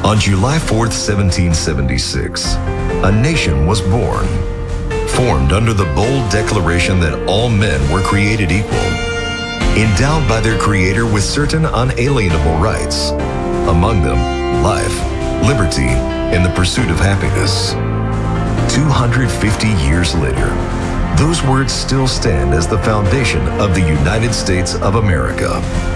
On July 4th, 1776, a nation was born, formed under the bold declaration that all men were created equal, endowed by their Creator with certain unalienable rights, among them life, liberty, and the pursuit of happiness. 250 years later, those words still stand as the foundation of the United States of America.